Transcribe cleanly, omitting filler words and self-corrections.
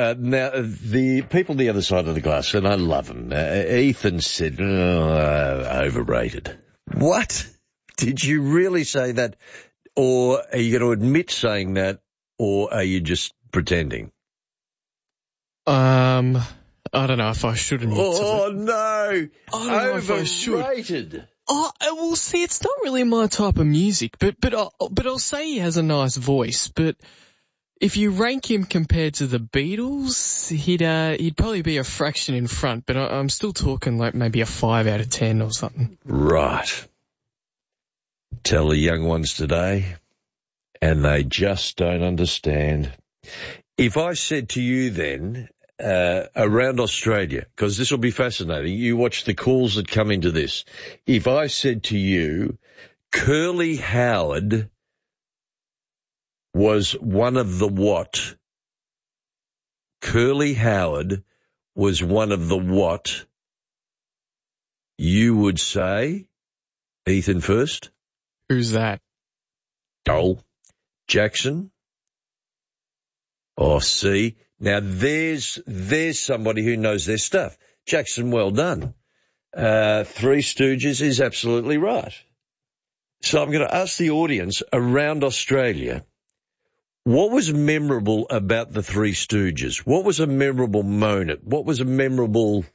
Now, the people on the other side of the glass, and I love them, Ethan said, overrated. What? Did you really say that? Or are you going to admit saying that, or are you just pretending? I don't know if I should admit to it. Oh, no. I don't know if I should. Overrated. Oh, well, see, it's not really my type of music, but I'll say he has a nice voice. But if you rank him compared to the Beatles, he'd probably be a fraction in front. But I'm still talking like maybe a 5 out of 10 or something. Right. Tell the young ones today, and they just don't understand. If I said to you then, around Australia, because this will be fascinating, you watch the calls that come into this. If I said to you, Curly Howard was one of the what? Curly Howard was one of the what? You would say, Ethan first. Who's that? Oh, Jackson. Oh, see, now there's somebody who knows their stuff. Jackson, well done. Three Stooges is absolutely right. So I'm going to ask the audience around Australia, what was memorable about the Three Stooges? What was a memorable moment? What was a memorable